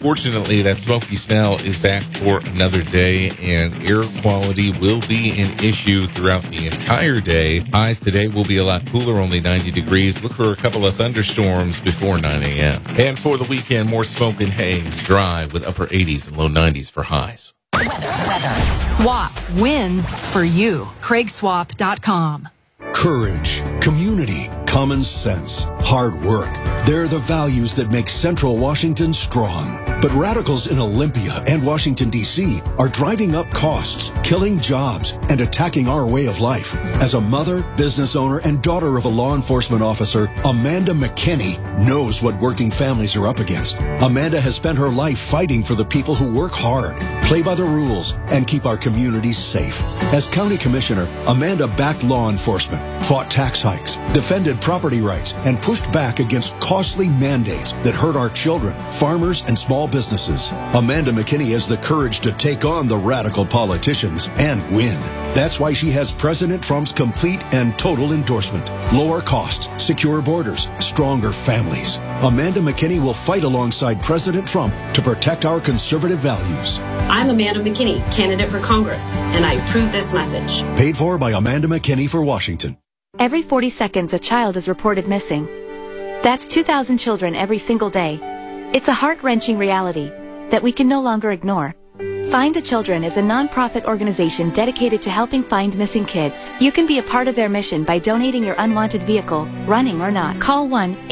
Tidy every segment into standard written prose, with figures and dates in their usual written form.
unfortunately, that smoky smell is back for another day, and air quality will be an issue throughout the entire day. Highs today will be a lot cooler, only 90 degrees. Look for a couple of thunderstorms before 9 a.m. And for the weekend, more smoke and haze, dry with upper 80s and low 90s for highs. Weather. Swap wins for you. CraigSwap.com. Courage, community, common sense, hard work. They're the values that make Central Washington strong. But radicals in Olympia and Washington, D.C. are driving up costs, killing jobs, and attacking our way of life. As a mother, business owner, and daughter of a law enforcement officer, Amanda McKinney knows what working families are up against. Amanda has spent her life fighting for the people who work hard, play by the rules, and keep our communities safe. As county commissioner, Amanda backed law enforcement, fought tax hikes, defended property rights, and pushed back against costly mandates that hurt our children, farmers, and small businesses. Amanda McKinney has the courage to take on the radical politicians and win. That's why she has President Trump's complete and total endorsement. Lower costs, secure borders, stronger families. Amanda McKinney will fight alongside President Trump to protect our conservative values. I'm Amanda McKinney, candidate for Congress, and I approve this message. Paid for by Amanda McKinney for Washington. Every 40 seconds, a child is reported missing. That's 2,000 children every single day. It's a heart-wrenching reality that we can no longer ignore. Find the Children is a non-profit organization dedicated to helping find missing kids. You can be a part of their mission by donating your unwanted vehicle, running or not. Call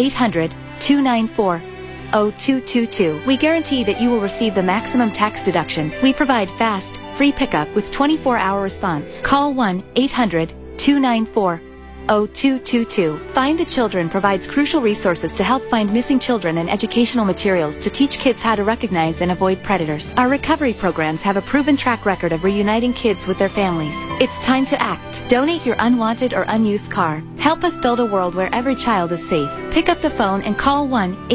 1-800-294-0222. We guarantee that you will receive the maximum tax deduction. We provide fast, free pickup with 24-hour response. Call 1-800-294-0222. Find the Children provides crucial resources to help find missing children and educational materials to teach kids how to recognize and avoid predators. Our recovery programs have a proven track record of reuniting kids with their families. It's time to act. Donate your unwanted or unused car. Help us build a world where every child is safe. Pick up the phone and call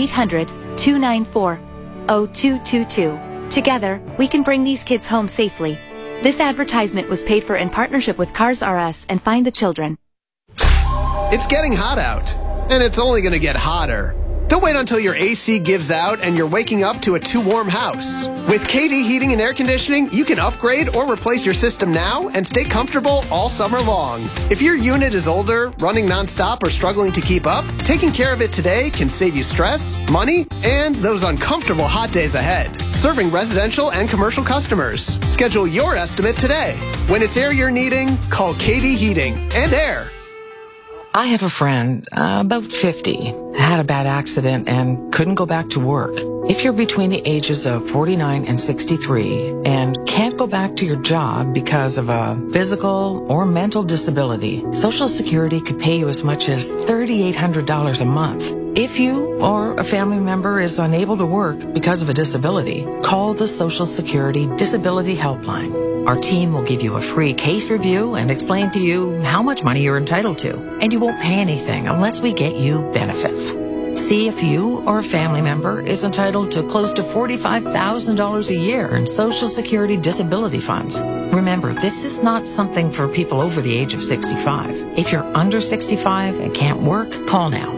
1-800-294-0222. Together, we can bring these kids home safely. This advertisement was paid for in partnership with Cars R Us and Find the Children. It's getting hot out, and it's only going to get hotter. Don't wait until your AC gives out and you're waking up to a too warm house. With KD Heating and Air Conditioning, you can upgrade or replace your system now and stay comfortable all summer long. If your unit is older, running nonstop, or struggling to keep up, taking care of it today can save you stress, money, and those uncomfortable hot days ahead. Serving residential and commercial customers. Schedule your estimate today. When it's air you're needing, call KD Heating and Air. I have a friend, about 50, had a bad accident and couldn't go back to work. If you're between the ages of 49 and 63 and can't go back to your job because of a physical or mental disability, Social Security could pay you as much as $3,800 a month. If you or a family member is unable to work because of a disability, call the Social Security Disability Helpline. Our team will give you a free case review and explain to you how much money you're entitled to, and you won't pay anything unless we get you benefits. See if you or a family member is entitled to close to $45,000 a year in Social Security disability funds. Remember, this is not something for people over the age of 65. If you're under 65 and can't work, call now.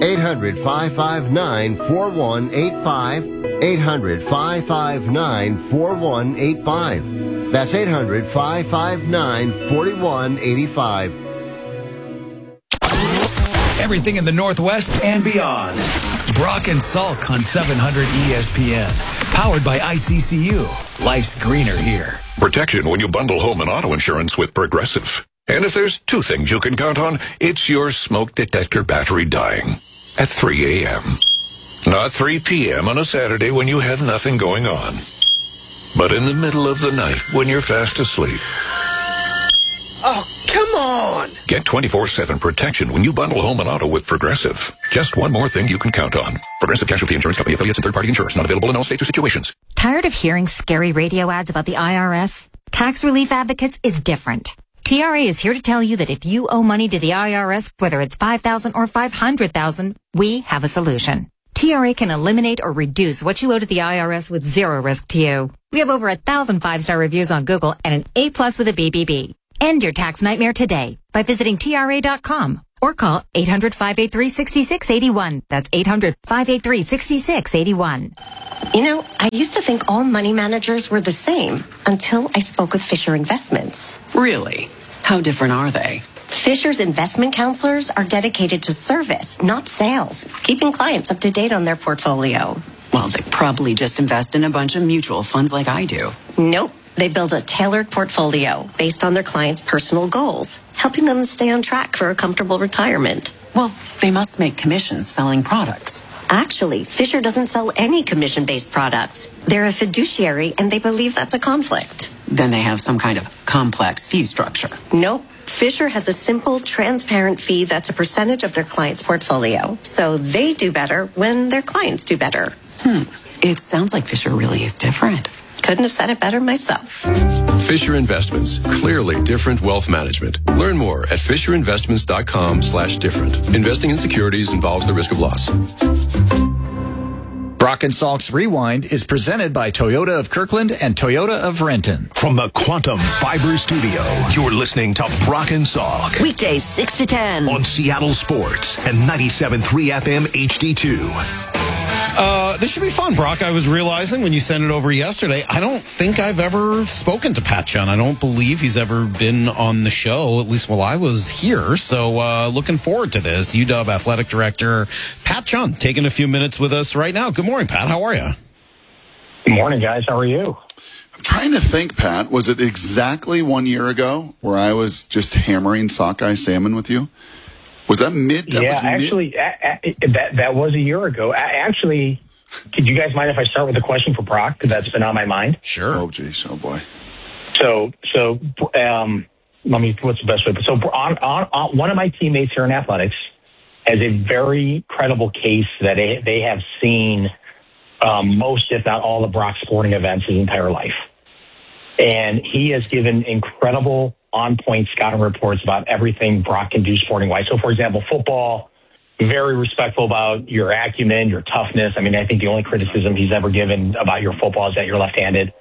800-559-4185. 800-559-4185. That's 800-559-4185. Everything in the Northwest and beyond. Brock and Salk on 700 ESPN. Powered by ICCU. Life's greener here. Protection when you bundle home and auto insurance with Progressive. And if there's two things you can count on, it's your smoke detector battery dying at 3 a.m. Not 3 p.m. on a Saturday when you have nothing going on. But in the middle of the night when you're fast asleep. Oh, come on! Get 24/7 protection when you bundle home and auto with Progressive. Just one more thing you can count on. Progressive Casualty Insurance Company, affiliates, and third-party insurers. Not available in all states or situations. Tired of hearing scary radio ads about the IRS? Tax Relief Advocates is different. TRA is here to tell you that if you owe money to the IRS, whether it's $5,000 or $500,000, we have a solution. TRA can eliminate or reduce what you owe to the IRS with zero risk to you. We have over 1,000 5-star reviews on Google and an A+ with a BBB. End your tax nightmare today by visiting TRA.com or call 800-583-6681. That's 800-583-6681. You know, I used to think all money managers were the same until I spoke with Fisher Investments. Really? How different are they? Fisher's investment counselors are dedicated to service, not sales, keeping clients up to date on their portfolio. Well, they probably just invest in a bunch of mutual funds like I do. Nope. They build a tailored portfolio based on their clients' personal goals, helping them stay on track for a comfortable retirement. Well, they must make commissions selling products. Actually, Fisher doesn't sell any commission-based products. They're a fiduciary, and they believe that's a conflict. Then they have some kind of complex fee structure. Nope. Fisher has a simple, transparent fee that's a percentage of their client's portfolio. So they do better when their clients do better. It sounds like Fisher really is different. Couldn't have said it better myself. Fisher Investments. Clearly different wealth management. Learn more at FisherInvestments.com/different. Investing in securities involves the risk of loss. Brock and Salk's Rewind is presented by Toyota of Kirkland and Toyota of Renton. From the Quantum Fiber Studio, you're listening to Brock and Salk. Weekdays 6 to 10. On Seattle Sports and 97.3 FM HD2. This should be fun, Brock. I was realizing when you sent it over yesterday, I don't think I've ever spoken to Pat Chun. I don't believe he's ever been on the show, at least while I was here. So looking forward to this. UW Athletic Director Pat Chun taking a few minutes with us right now. Good morning, Pat. How are you? Good morning, guys. How are you? I'm trying to think, Pat. Was it exactly 1 year ago where I was just hammering sockeye salmon with you? Was that mid? That was a year ago. Actually, could you guys mind if I start with a question for Brock? Because that's been on my mind. Sure. Oh, geez. Oh, boy. So, let me, what's the best way? So, on one of my teammates here in athletics has a very credible case that they have seen most, if not all, of Brock's sporting events his entire life. And he has given incredible on-point scouting reports about everything Brock can do sporting-wise. So, for example, football, very respectful about your acumen, your toughness. I mean, I think the only criticism he's ever given about your football is that you're left-handed.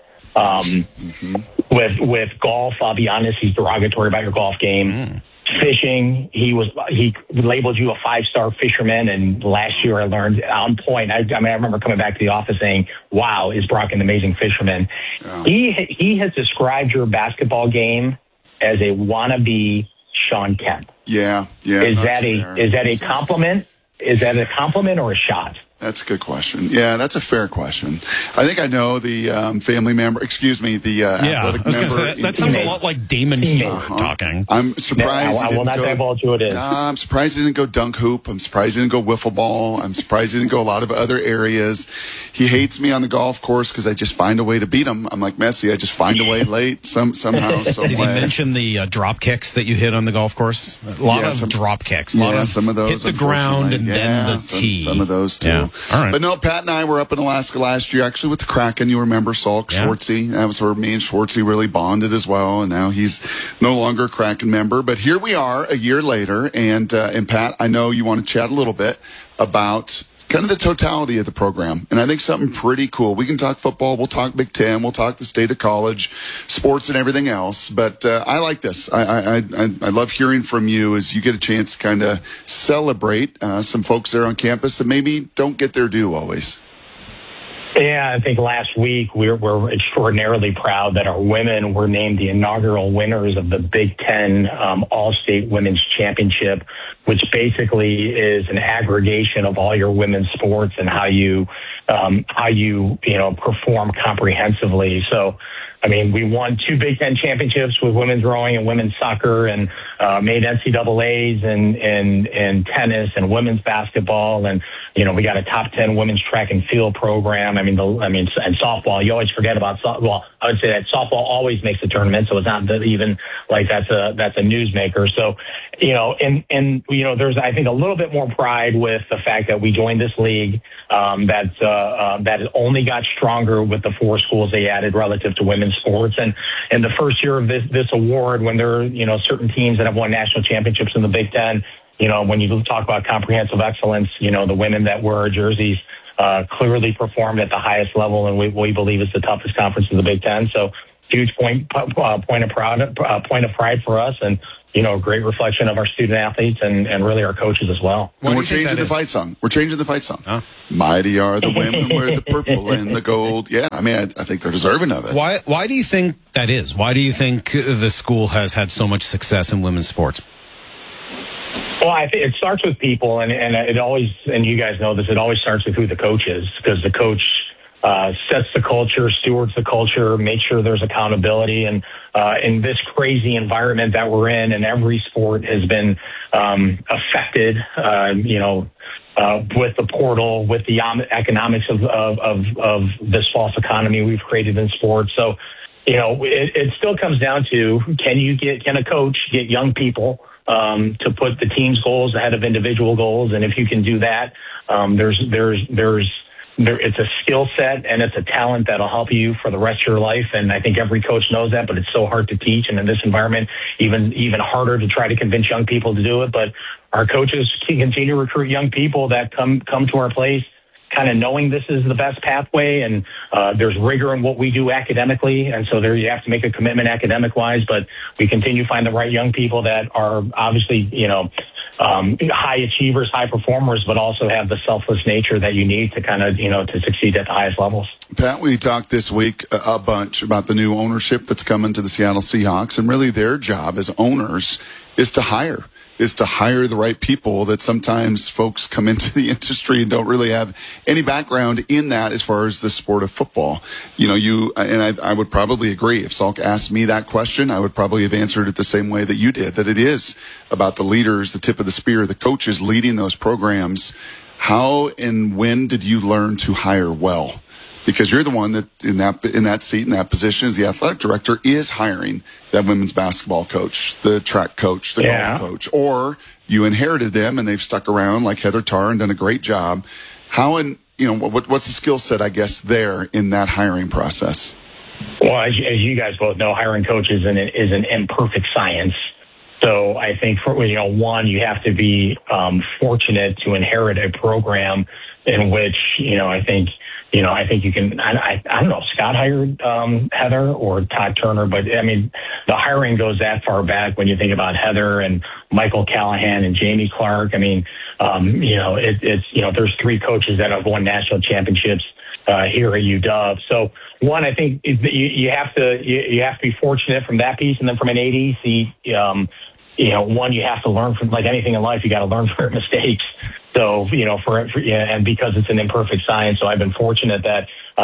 With golf, I'll be honest, he's derogatory about your golf game. Fishing, he labeled you a 5-star fisherman, and last year I learned on point. I remember coming back to the office saying, "Wow, is Brock an amazing fisherman?" Yeah. He has described your basketball game as a wannabe Sean Kemp. Yeah. Is that a compliment? Is that a compliment or a shot? That's a good question. Yeah, that's a fair question. I think I know the family member. Excuse me, the athletic member. Say, that sounds a lot like Damon Huard talking. I'm surprised. I will not divulge who it is. I'm surprised he didn't go dunk hoop. I'm surprised he didn't go wiffle ball. I'm surprised he didn't go a lot of other areas. He hates me on the golf course because I just find a way to beat him. I'm like Messi. I just find a way late somehow. Did he mention the drop kicks that you hit on the golf course? A lot of drop kicks. Some of those hit the ground and then the tee. Some of those too. Yeah. All right. But no, Pat and I were up in Alaska last year, actually with the Kraken. You remember Salk, Schwartzy. That was where me and Schwartzy really bonded as well. And now he's no longer a Kraken member. But here we are a year later. And Pat, I know you want to chat a little bit about kind of the totality of the program. And I think something pretty cool. We can talk football. We'll talk Big Ten. We'll talk the state of college, sports and everything else. But I like this. I love hearing from you as you get a chance to kind of celebrate some folks there on campus that maybe don't get their due always. Yeah, I think last week we're extraordinarily proud that our women were named the inaugural winners of the Big Ten All-State Women's Championship, which basically is an aggregation of all your women's sports and how you perform comprehensively. So, I mean, we won 2 Big Ten championships with women's rowing and women's soccer, and made NCAAs in tennis and women's basketball, and we got a top 10 women's track and field program. And softball. You always forget about softball. I would say that softball always makes the tournament, so it's not even like that's a newsmaker. So, there's I think a little bit more pride with the fact that we joined this league that only got stronger with the 4 schools they added relative to women's sports. And in the first year of this award, when there are certain teams that have won national championships in the Big Ten, when you talk about comprehensive excellence, the women that wear our jerseys clearly performed at the highest level, and we believe it's the toughest conference in the Big Ten. So huge point of pride for us, and a great reflection of our student athletes and really our coaches as well. And we're changing the fight song. Huh? Mighty are the women, wear the purple and the gold. Yeah, I mean, I think they're deserving of it. Why do you think that is? Why do you think the school has had so much success in women's sports? Well, I think it starts with people, and it always, and you guys know this, it always starts with who the coach is, because the coach sets the culture, stewards the culture, makes sure there's accountability. And in this crazy environment that we're in, and every sport has been affected, with the portal, with the economics of this false economy we've created in sports. So, it still comes down to, can a coach get young people to put the team's goals ahead of individual goals? And if you can do that, it's a skill set and it's a talent that'll help you for the rest of your life. And I think every coach knows that, but it's so hard to teach. And in this environment, even harder to try to convince young people to do it. But our coaches can continue to recruit young people that come to our place kind of knowing this is the best pathway, and there's rigor in what we do academically. And so there you have to make a commitment academic wise, but we continue to find the right young people that are obviously, high achievers, high performers, but also have the selfless nature that you need to kind of, to succeed at the highest levels. Pat, we talked this week a bunch about the new ownership that's coming to the Seattle Seahawks, and really their job as owners is to hire the right people. That sometimes folks come into the industry and don't really have any background in that as far as the sport of football. I would probably agree. If Salk asked me that question, I would probably have answered it the same way that you did, that it is about the leaders, the tip of the spear, the coaches leading those programs. How and when did you learn to hire well? Because you're the one that in that seat, in that position as the athletic director, is hiring that women's basketball coach, the track coach, the golf coach, or you inherited them and they've stuck around like Heather Tarr and done a great job. How what's the skill set, I guess, there in that hiring process? Well, as you guys both know, hiring coaches is an imperfect science. So I think one, you have to be fortunate to inherit a program in which I think you can. I don't know if Scott hired Heather or Todd Turner, but I mean the hiring goes that far back when you think about Heather and Michael Callahan and Jamie Clark. I mean, there's three coaches that have won national championships here at UW. So one, I think you have to be fortunate from that piece, and then from an AD one, you have to learn from, like anything in life, you got to learn from your mistakes. So, and because it's an imperfect science, so I've been fortunate that,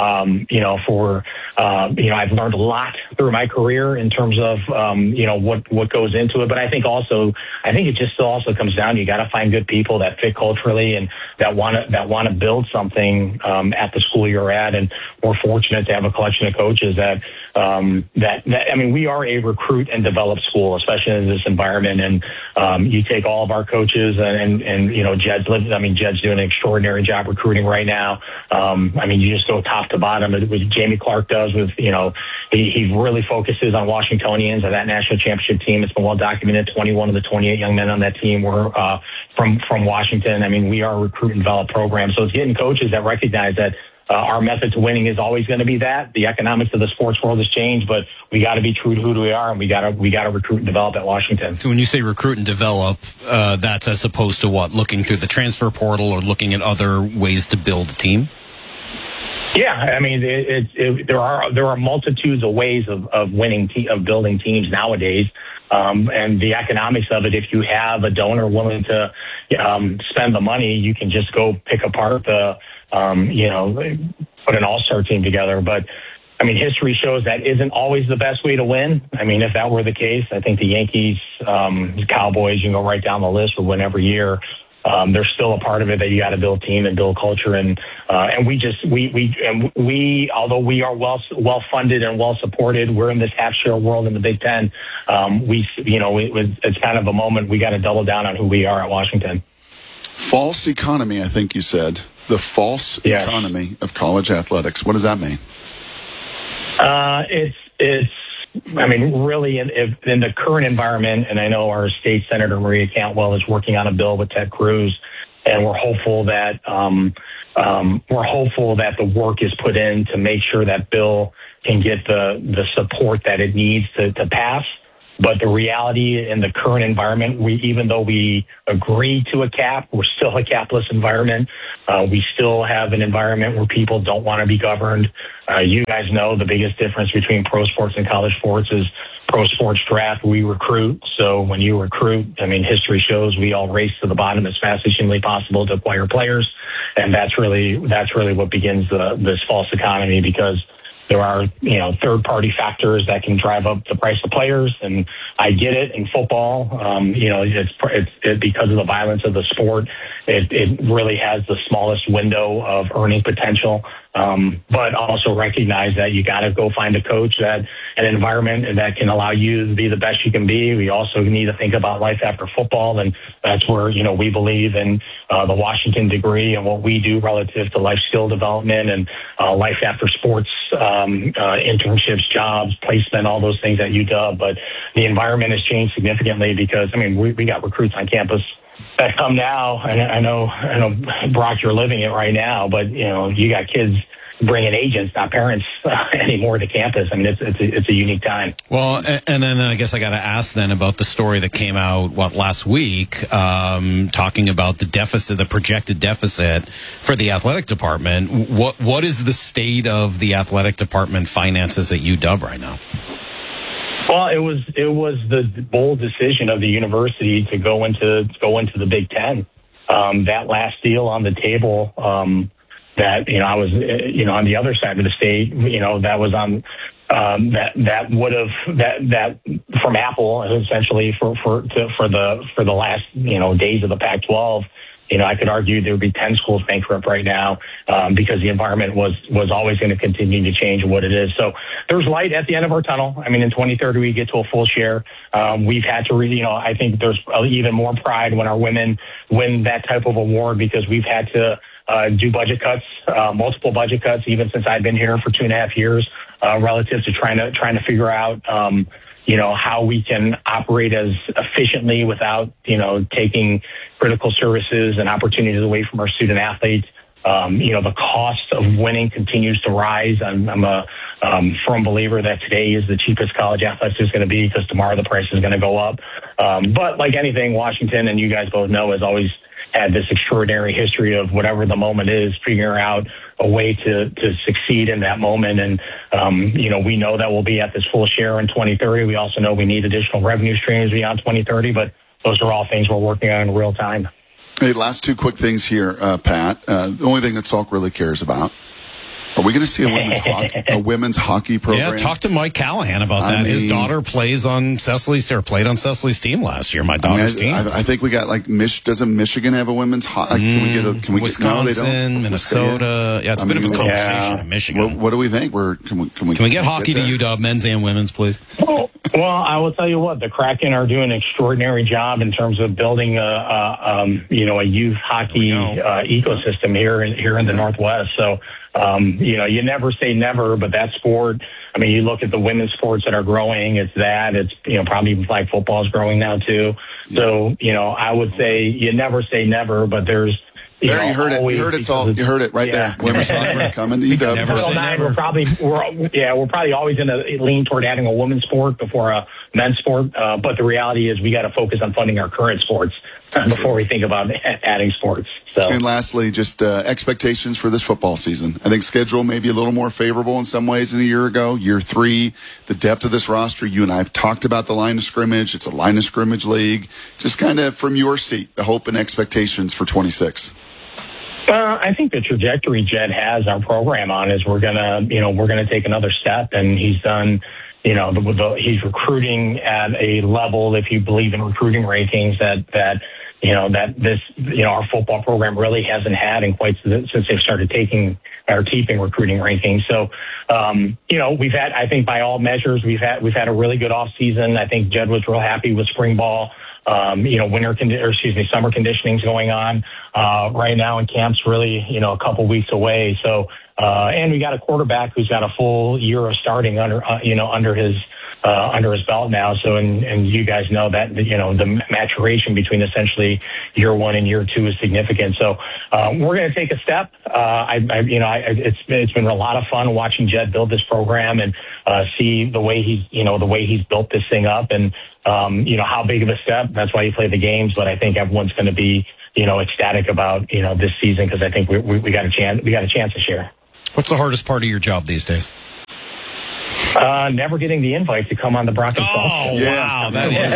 I've learned a lot through my career in terms of, what goes into it. But I think it just also comes down to, you got to find good people that fit culturally and that want to build something, at the school you're at. And we're fortunate to have a collection of coaches that we are a recruit and develop school, especially in this environment. And, you take all of our coaches and Jed's doing an extraordinary job recruiting right now. You just go top to bottom with Jamie Clark does with, he really focuses on Washingtonians and that national championship team. It's been well documented. 21 of the 28 young men on that team were, from Washington. I mean, we are a recruit and develop program. So it's getting coaches that recognize that, our method to winning is always going to be that. The economics of the sports world has changed, but we got to be true to who we are, and we got to recruit and develop at Washington. So when you say recruit and develop, that's as opposed to what? Looking through the transfer portal or looking at other ways to build a team? Yeah, I mean, there are multitudes of ways of winning, of building teams nowadays. And the economics of it, if you have a donor willing to spend the money, you can just go pick apart put an all-star team together. But I mean, history shows that isn't always the best way to win. I mean, if that were the case, I think the Yankees, Cowboys, you can go right down the list, would win every year. There's still a part of it that you got to build team and build culture, and we although we are well funded and well supported, we're in this half share world in the Big Ten. It's kind of a moment we got to double down on who we are at Washington. False economy, I think you said. The false economy of college athletics. What does that mean? Really in the current environment, and I know our state senator Maria Cantwell is working on a bill with Ted Cruz and we're hopeful that the work is put in to make sure that bill can get the support that it needs to pass. But the reality in the current environment, even though we agreed to a cap, we're still a capless environment. We still have an environment where people don't want to be governed. You guys know the biggest difference between pro sports and college sports is pro sports draft, we recruit. So when you recruit, I mean, history shows we all race to the bottom as fast as humanly possible to acquire players. And that's really what begins this false economy, because there are, third-party factors that can drive up the price of players, and I get it. In football, it's because of the violence of the sport. It really has the smallest window of earning potential, but also recognize that you got to go find a coach an environment that can allow you to be the best you can be. We also need to think about life after football, and that's where we believe in the Washington degree and what we do relative to life skill development and life after sports. Internships, jobs, placement, all those things at UW. But the environment has changed significantly because, we got recruits on campus that come now. I know, Brock, you're living it right now, but, you got kids bringing agents, not parents anymore to campus. It's a unique time. Well, and then I guess I got to ask then about the story that came out, last week, talking about the projected deficit for the athletic department. What is the state of the athletic department finances at UW right now? Well, it was the bold decision of the university to go into the Big Ten. That last deal on the table, that, I was, on the other side of the state, that was on, that would have, that from Apple, essentially for the last, days of the Pac-12, I could argue there would be 10 schools bankrupt right now, because the environment was always going to continue to change what it is. So there's light at the end of our tunnel. In 2030, we get to a full share. We've had to I think there's even more pride when our women win that type of award, because we've had to do budget cuts, multiple budget cuts, even since I've been here for 2.5 years, relative to trying to figure out, how we can operate as efficiently without, taking critical services and opportunities away from our student athletes. The cost of winning continues to rise. I'm a firm believer that today is the cheapest college athletics is going to be, because tomorrow the price is going to go up. But like anything, Washington, and you guys both know, has always had this extraordinary history of whatever the moment is, figuring out a way to succeed in that moment. And, we know that we'll be at this full share in 2030. We also know we need additional revenue streams beyond 2030, but those are all things we're working on in real time. Hey, last two quick things here, Pat. The only thing that Salk really cares about. Are we going to see a women's hockey program? Yeah, talk to Mike Callahan about that. His daughter played on Cecily's team last year. My daughter's team. I think we got doesn't Michigan have a women's hockey? Can we Wisconsin, Minnesota? Yeah, it's a bit of a conversation in Michigan. What do we think? Can we get hockey to UW, men's and women's, please? Well, I will tell you what, the Kraken are doing an extraordinary job in terms of building a youth hockey ecosystem here in the Northwest. So. You never say never, but that sport, you look at the women's sports that are growing, it's probably flag football is growing now too. So, I would say you never say never, but there's, you heard it. You heard it, Saul. You heard it right there. Women's soccer is coming to UW. We're probably always going to lean toward adding a women's sport before a men's sport. But the reality is we got to focus on funding our current sports before we think about adding sports. So. And lastly, just expectations for this football season. I think schedule may be a little more favorable in some ways than a year ago. Year 3, the depth of this roster. You and I have talked about the line of scrimmage. It's a line of scrimmage league. Just kind of from your seat, the hope and expectations for 26. I think the trajectory Jed has our program on is we're gonna take another step, and he's done. He's recruiting at a level, if you believe in recruiting rankings, that our football program really hasn't had in quite since they've started taking or keeping recruiting rankings. So, we've had, I think by all measures, we've had a really good off season. I think Jed was real happy with spring ball. Summer conditioning's going on right now, and camp's really, a couple weeks away. So, and we got a quarterback who's got a full year of starting under his under his belt now. So, and you guys know that, the maturation between essentially year one and year two is significant. So, we're going to take a step. It's been a lot of fun watching Jed build this program and, see the way he's built this thing up and, how big of a step. That's why you play the games. But I think everyone's going to be, ecstatic about, this season because I think we got a chance this year. What's the hardest part of your job these days? Never getting the invite to come on the Brock and Salk. Oh, wow. That is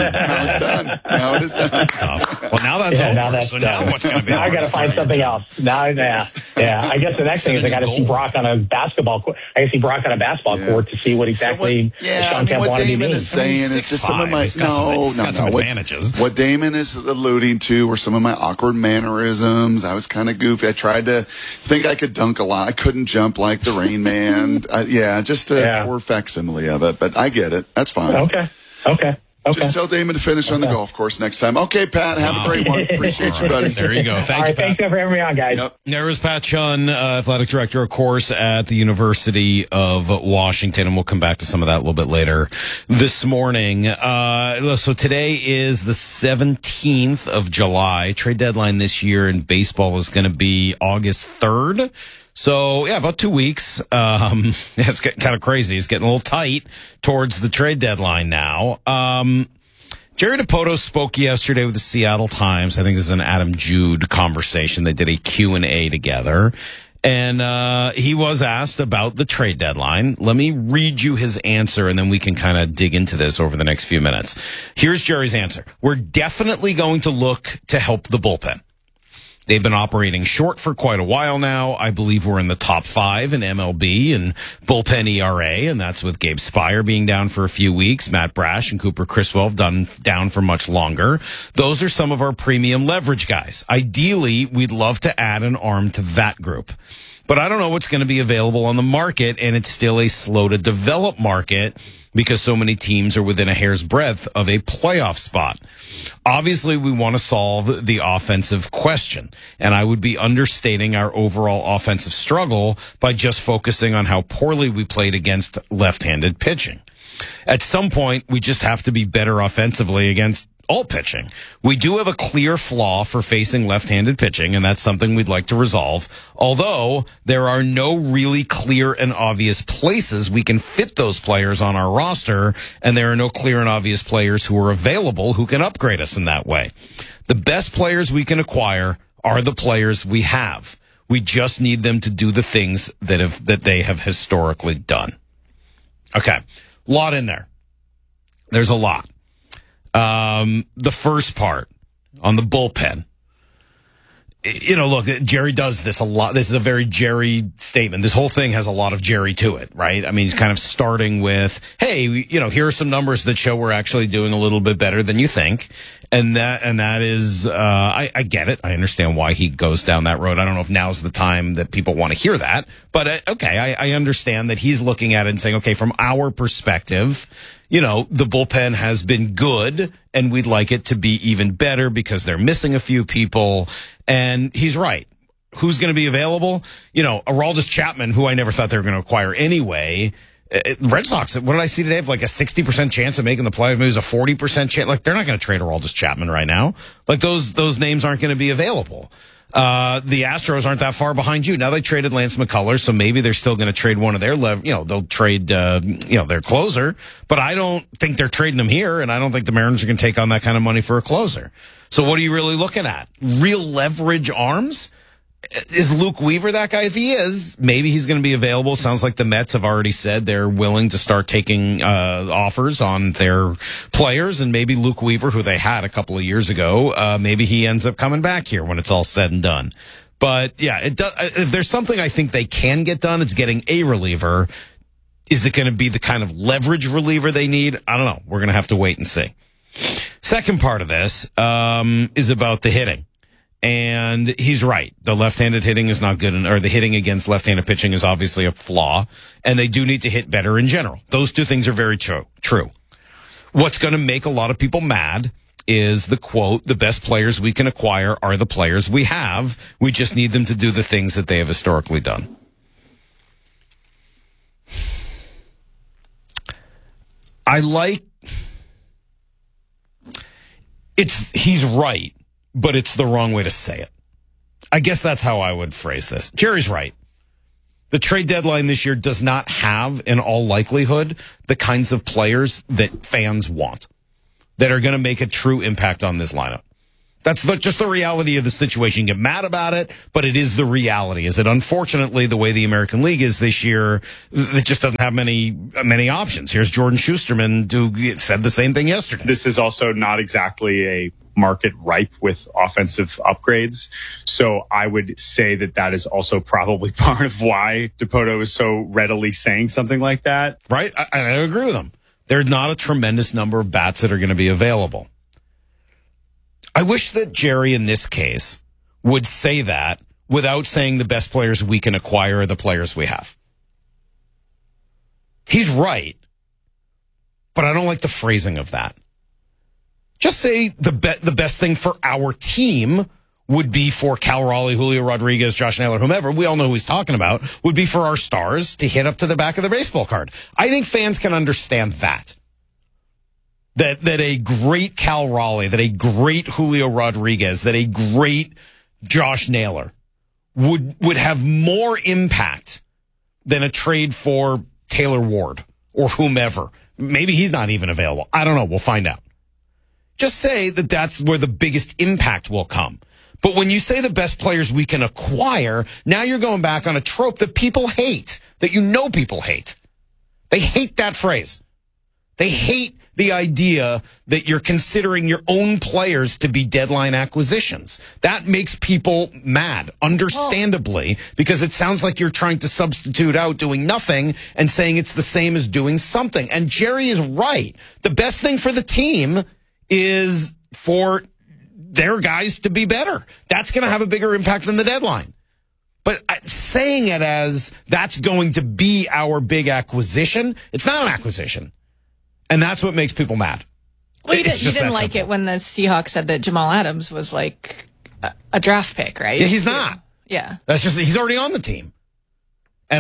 Now it is done. tough. Well, now that's over. Now that's so now what's going to be now I got to find something else. Now, I guess the next thing is I got to see Brock on a basketball court. I got to see Brock on a basketball court to see what exactly Sean Kemp wanted to be. What Damon is saying is just some of my some advantages. What Damon is alluding to were some of my awkward mannerisms. I was kind of goofy. I tried to think I could dunk a lot. I couldn't jump like the Rain Man. Just a poor facsimile of it, but I get it. That's fine. Okay. Just tell Damon to finish on the golf course next time. Okay, Pat, have a great one. Appreciate you, buddy. There you go. Thank you, Pat. Thanks for having me on, guys. Yep. There is Pat Chun, athletic director, of course, at the University of Washington, and we'll come back to some of that a little bit later this morning. So today is the 17th of July. Trade deadline this year in baseball is going to be August 3rd. So, about 2 weeks. It's getting kind of crazy. It's getting a little tight towards the trade deadline now. Jerry Dipoto spoke yesterday with the Seattle Times. I think this is an Adam Jude conversation. They did a Q&A together. And he was asked about the trade deadline. Let me read you his answer, and then we can kind of dig into this over the next few minutes. Here's Jerry's answer. We're definitely going to look to help the bullpen. They've been operating short for quite a while now. I believe we're in the top 5 in MLB and bullpen ERA, and that's with Gabe Spire being down for a few weeks. Matt Brash and Cooper Criswell down for much longer. Those are some of our premium leverage guys. Ideally, we'd love to add an arm to that group. But I don't know what's going to be available on the market, and it's still a slow to develop market because so many teams are within a hair's breadth of a playoff spot. Obviously, we want to solve the offensive question, and I would be understating our overall offensive struggle by just focusing on how poorly we played against left-handed pitching. At some point, we just have to be better offensively against all pitching. We do have a clear flaw for facing left-handed pitching, and that's something we'd like to resolve. Although there are no really clear and obvious places we can fit those players on our roster, and there are no clear and obvious players who are available who can upgrade us in that way. The best players we can acquire are the players we have. We just need them to do the things that they have historically done. Okay. Lot in there. There's a lot. The first part on the bullpen, look, Jerry does this a lot. This is a very Jerry statement. This whole thing has a lot of Jerry to it, right? I mean, he's kind of starting with, hey, here are some numbers that show we're actually doing a little bit better than you think. And that is, I get it. I understand why he goes down that road. I don't know if now's the time that people want to hear that, but okay. I understand that he's looking at it and saying, okay, from our perspective, the bullpen has been good and we'd like it to be even better because they're missing a few people. And he's right. Who's going to be available? Aroldis Chapman, who I never thought they were going to acquire anyway. Red Sox, what did I see today? Have like a 60% chance of making the play. Maybe it was a 40% chance. Like, they're not going to trade Aroldis Chapman right now. Like, those names aren't going to be available. The Astros aren't that far behind you. Now they traded Lance McCullers, so maybe they're still going to trade one of their they'll trade, their closer, but I don't think they're trading him here, and I don't think the Mariners are going to take on that kind of money for a closer. So what are you really looking at? Real leverage arms? Is Luke Weaver that guy? If he is, maybe he's going to be available. Sounds like the Mets have already said they're willing to start taking offers on their players, and maybe Luke Weaver, who they had a couple of years ago, maybe he ends up coming back here when it's all said and done. But yeah, it does. If there's something I think they can get done, it's getting a reliever. Is it going to be the kind of leverage reliever they need? I don't know. We're going to have to wait and see. Second part of this is about the hitting. And he's right. The left-handed hitting is not good, or the hitting against left-handed pitching is obviously a flaw, and they do need to hit better in general. Those two things are very true. What's going to make a lot of people mad is the quote, the best players we can acquire are the players we have. We just need them to do the things that they have historically done. He's right, but it's the wrong way to say it. I guess that's how I would phrase this. Jerry's right. The trade deadline this year does not have, in all likelihood, the kinds of players that fans want that are going to make a true impact on this lineup. That's just the reality of the situation. You get mad about it, but it is the reality. Is that unfortunately the way the American League is this year, it just doesn't have many options. Here's Jordan Schusterman, who said the same thing yesterday. This is also not exactly a market ripe with offensive upgrades. So I would say that is also probably part of why Dipoto is so readily saying something like that. Right? I agree with him. There's not a tremendous number of bats that are going to be available. I wish that Jerry, in this case, would say that without saying the best players we can acquire are the players we have. He's right, but I don't like the phrasing of that. Just say the best thing for our team would be for Cal Raleigh, Julio Rodriguez, Josh Naylor, whomever, we all know who he's talking about, would be for our stars to hit up to the back of the baseball card. I think fans can understand that. That a great Cal Raleigh, that a great Julio Rodriguez, that a great Josh Naylor would have more impact than a trade for Taylor Ward or whomever. Maybe he's not even available. I don't know. We'll find out. Just say that that's where the biggest impact will come. But when you say the best players we can acquire, now you're going back on a trope that people hate, that people hate. They hate that phrase. They hate the idea that you're considering your own players to be deadline acquisitions. That makes people mad, understandably, because it sounds like you're trying to substitute out doing nothing and saying it's the same as doing something. And Jerry is right. The best thing for the team is for their guys to be better. That's going to have a bigger impact than the deadline. But saying it as that's going to be our big acquisition, it's not an acquisition. And that's what makes people mad. Well, you didn't like it when the Seahawks said that Jamal Adams was like a draft pick, right? Yeah, he's not. Yeah. That's just, he's already on the team. And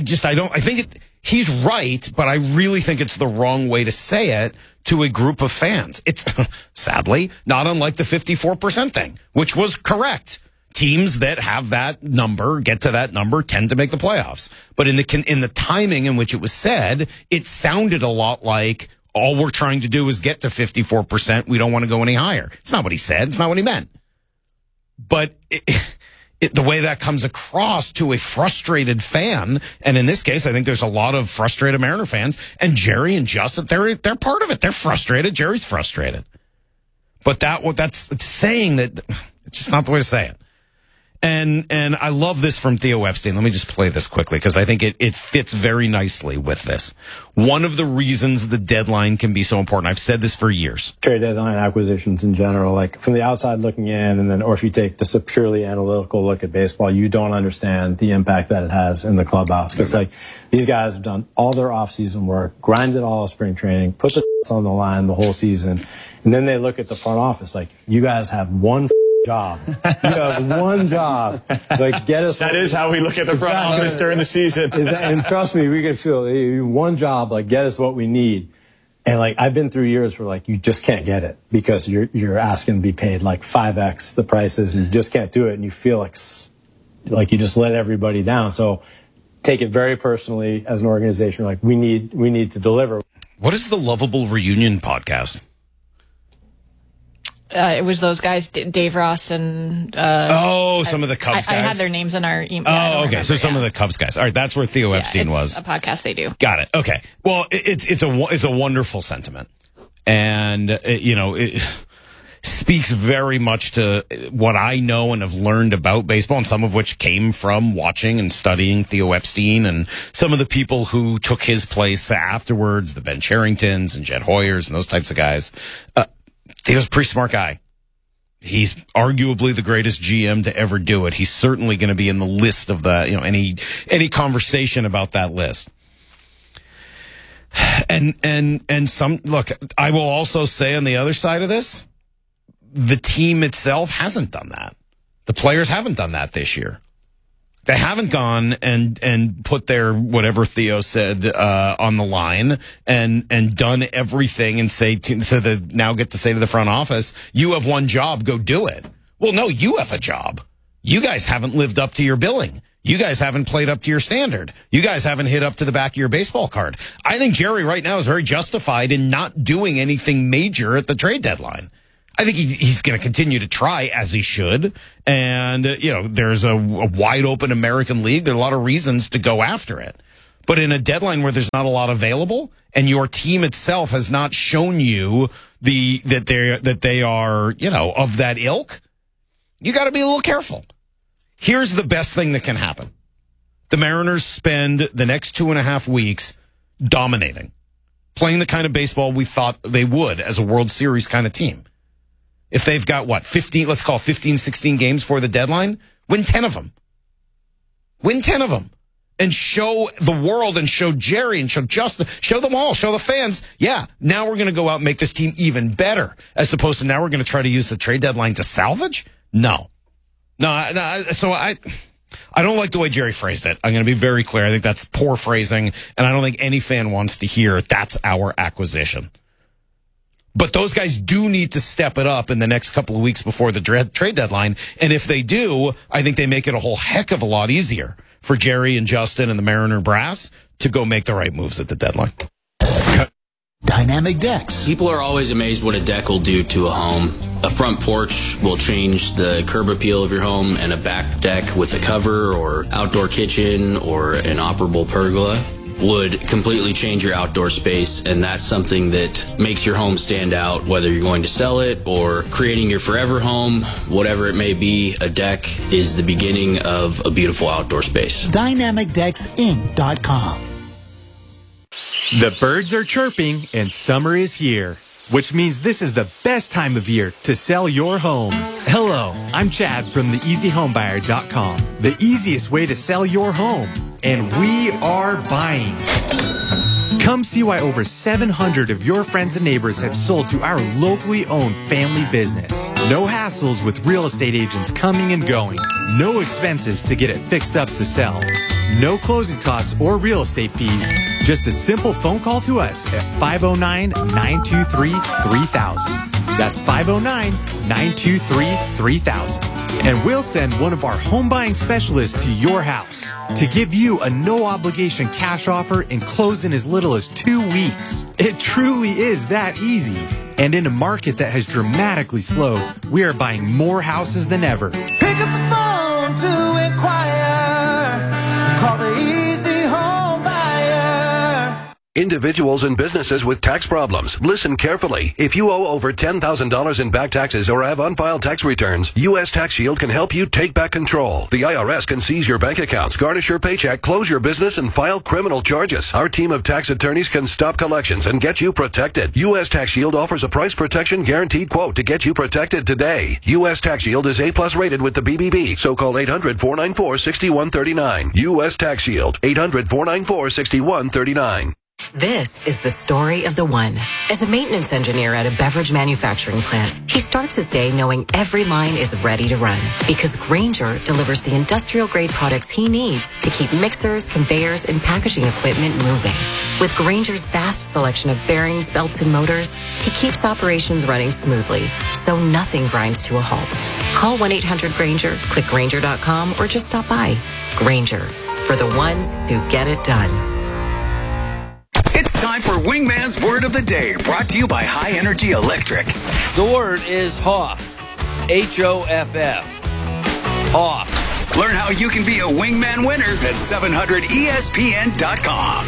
he's right, but I really think it's the wrong way to say it to a group of fans. It's sadly not unlike the 54% thing, which was correct. Teams that have that number, get to that number, tend to make the playoffs. But in the timing in which it was said, it sounded a lot like all we're trying to do is get to 54%. We don't want to go any higher. It's not what he said. It's not what he meant. But the way that comes across to a frustrated fan, and in this case, I think there's a lot of frustrated Mariner fans, and Jerry and Justin, they're part of it. They're frustrated. Jerry's frustrated. But that's saying that it's just not the way to say it. And I love this from Theo Epstein. Let me just play this quickly because I think it fits very nicely with this. One of the reasons the deadline can be so important, I've said this for years. Trade deadline acquisitions in general, like from the outside looking in, or if you take just a purely analytical look at baseball, you don't understand the impact that it has in the clubhouse. Because like these guys have done all their off-season work, grinded all of spring training, put the on the line the whole season, and then they look at the front office like, you guys have one job. You have one job. Like, get us. That is how we look at the front office during the season. And trust me, we can feel one job. Like, get us what we need. And like, I've been through years where like you just can't get it because you're asking to be paid like 5x the prices, and you just can't do it, and you feel like you just let everybody down. So take it very personally as an organization. Like, we need to deliver. What is the Lovable Reunion podcast? It was those guys, Dave Ross and... some of the Cubs guys. I had their names in our email. Oh, okay. So some of the Cubs guys. All right, that's where Theo Epstein was. A podcast they do. Got it. Okay. Well, it's a wonderful sentiment. And, it speaks very much to what I know and have learned about baseball, and some of which came from watching and studying Theo Epstein and some of the people who took his place afterwards, the Ben Cheringtons and Jed Hoyers and those types of guys. Theo's a pretty smart guy. He's arguably the greatest GM to ever do it. He's certainly going to be in the list of the, any conversation about that list. And some, look, I will also say on the other side of this, the team itself hasn't done that. The players haven't done that this year. They haven't gone and put their, whatever Theo said, on the line and done everything and now get to say to the front office, you have one job, go do it. Well, no, you have a job. You guys haven't lived up to your billing. You guys haven't played up to your standard. You guys haven't hit up to the back of your baseball card. I think Jerry right now is very justified in not doing anything major at the trade deadline. I think he's going to continue to try, as he should. And, there's a wide open American League. There are a lot of reasons to go after it. But in a deadline where there's not a lot available and your team itself has not shown you that they are, of that ilk, you got to be a little careful. Here's the best thing that can happen. The Mariners spend the next 2.5 weeks dominating, playing the kind of baseball we thought they would as a World Series kind of team. If they've got, 15, 16 games for the deadline, win 10 of them. Win 10 of them. And show the world and show Jerry and show Justin, show them all, show the fans, now we're going to go out and make this team even better, as opposed to now we're going to try to use the trade deadline to salvage? No. So I don't like the way Jerry phrased it. I'm going to be very clear. I think that's poor phrasing, and I don't think any fan wants to hear that's our acquisition. But those guys do need to step it up in the next couple of weeks before the trade deadline. And if they do, I think they make it a whole heck of a lot easier for Jerry and Justin and the Mariner brass to go make the right moves at the deadline. Dynamic decks. People are always amazed what a deck will do to a home. A front porch will change the curb appeal of your home, and a back deck with a cover or outdoor kitchen or an operable pergola would completely change your outdoor space, and that's something that makes your home stand out, whether you're going to sell it or creating your forever home, whatever it may be. A deck is the beginning of a beautiful outdoor space. DynamicDecksInc.com. The birds are chirping and summer is here, which means this is the best time of year to sell your home. Hello, I'm Chad from theeasyhomebuyer.com, the easiest way to sell your home. And we are buying. Come see why over 700 of your friends and neighbors have sold to our locally owned family business. No hassles with real estate agents coming and going. No expenses to get it fixed up to sell. No closing costs or real estate fees. Just a simple phone call to us at 509-923-3000. That's 509-923-3000. And we'll send one of our home buying specialists to your house to give you a no-obligation cash offer and close in as little as 2 weeks. It truly is that easy. And in a market that has dramatically slowed, we are buying more houses than ever. Pick up the phone to inquire. Call the Easy Home Buyer. Individuals and businesses with tax problems, listen carefully. If you owe over $10,000 in back taxes or have unfiled tax returns, U.S. Tax Shield can help you take back control. The IRS can seize your bank accounts, garnish your paycheck, close your business, and file criminal charges. Our team of tax attorneys can stop collections and get you protected. U.S. Tax Shield offers a price protection guaranteed quote to get you protected today. U.S. Tax Shield is A+ rated with the BBB, so call 800-494-6139. U.S. Tax Shield, 800-494-6139. This is the story of the one. As a maintenance engineer at a beverage manufacturing plant, he starts his day knowing every line is ready to run because Grainger delivers the industrial-grade products he needs to keep mixers, conveyors, and packaging equipment moving. With Grainger's vast selection of bearings, belts, and motors, he keeps operations running smoothly, so nothing grinds to a halt. Call 1-800-GRAINGER, click Grainger.com, or just stop by. Grainger, for the ones who get it done. It's time for Wingman's Word of the Day, brought to you by High Energy Electric. The word is Hoff. H-O-F-F. Hoff. Learn how you can be a Wingman winner at 700ESPN.com.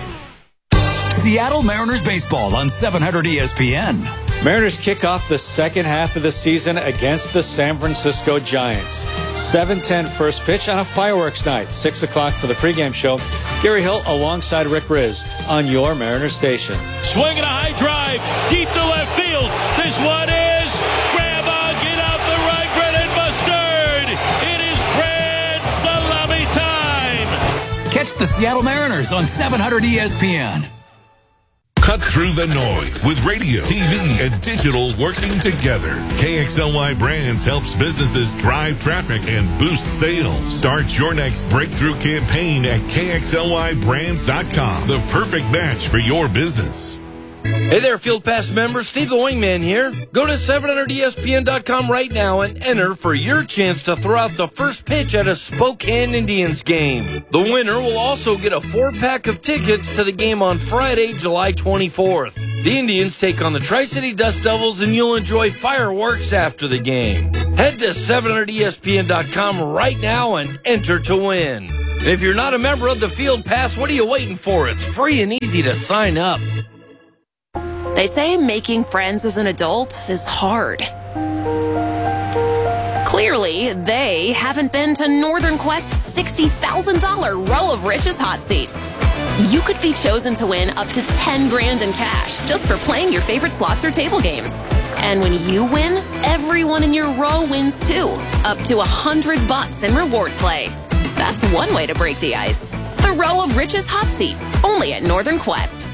Seattle Mariners baseball on 700 ESPN. Mariners kick off the second half of the season against the San Francisco Giants. 7:10 first pitch on a fireworks night. 6 o'clock for the pregame show. Gary Hill alongside Rick Riz on your Mariners station. Swinging a high drive deep to left field. This one is Grandma, get out the run, Brennan Mustard. It is grand salami time. Catch the Seattle Mariners on 700 ESPN. Cut through the noise with radio, TV, and digital working together. KXLY Brands helps businesses drive traffic and boost sales. Start your next breakthrough campaign at KXLYBrands.com. The perfect match for your business. Hey there, Field Pass members. Steve the Wingman here. Go to 700ESPN.com right now and enter for your chance to throw out the first pitch at a Spokane Indians game. The winner will also get a 4-pack of tickets to the game on Friday, July 24th. The Indians take on the Tri-City Dust Devils, and you'll enjoy fireworks after the game. Head to 700ESPN.com right now and enter to win. And if you're not a member of the Field Pass, what are you waiting for? It's free and easy to sign up. They say making friends as an adult is hard. Clearly, they haven't been to Northern Quest's $60,000 Row of Riches hot seats. You could be chosen to win up to $10,000 in cash just for playing your favorite slots or table games. And when you win, everyone in your row wins too, up to $100 in reward play. That's one way to break the ice. The Row of Riches hot seats, only at Northern Quest.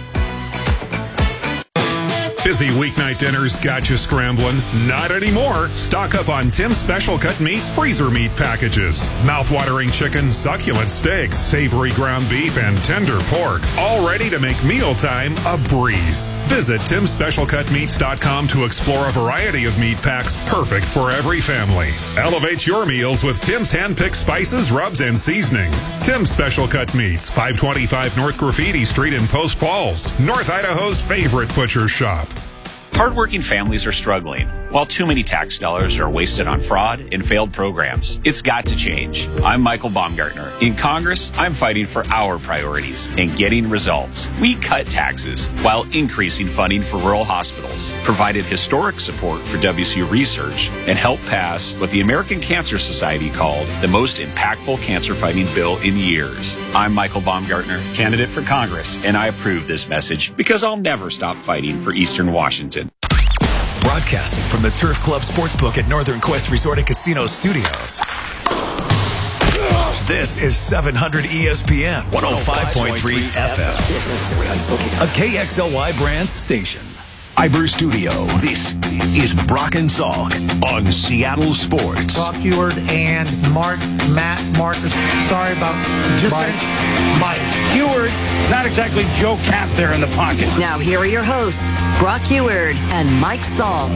Busy weeknight dinners got you scrambling? Not anymore. Stock up on Tim's Special Cut Meats freezer meat packages. Mouth-watering chicken, succulent steaks, savory ground beef, and tender pork. All ready to make mealtime a breeze. Visit TimSpecialCutMeats.com to explore a variety of meat packs perfect for every family. Elevate your meals with Tim's hand-picked spices, rubs, and seasonings. Tim's Special Cut Meats, 525 North Graffiti Street in Post Falls, North Idaho's favorite butcher shop. Hardworking families are struggling, while too many tax dollars are wasted on fraud and failed programs. It's got to change. I'm Michael Baumgartner. In Congress, I'm fighting for our priorities and getting results. We cut taxes while increasing funding for rural hospitals, provided historic support for WCU research, and helped pass what the American Cancer Society called the most impactful cancer-fighting bill in years. I'm Michael Baumgartner, candidate for Congress, and I approve this message because I'll never stop fighting for Eastern Washington. Broadcasting from the Turf Club Sportsbook at Northern Quest Resort and Casino Studios. This is 700 ESPN 105.3 FM. A KXLY Brands station. Fiber Studio. This is Brock and Salk on Seattle Sports. Brock Huard and Matt Marcus. Sorry about Mike. Huard, not exactly Joe Cap there in the pocket. Now here are your hosts, Brock Huard and Mike Salk.